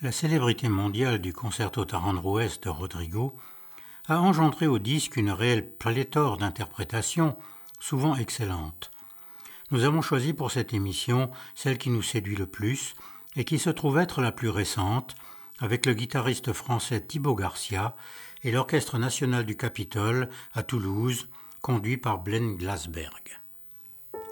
La célébrité mondiale du concerto Taraandroès de Rodrigo a engendré au disque une réelle pléthore d'interprétations, souvent excellentes. Nous avons choisi pour cette émission celle qui nous séduit le plus et qui se trouve être la plus récente, avec le guitariste français Thibaut Garcia et l'Orchestre national du Capitole à Toulouse, conduit par Blaine Glasberg.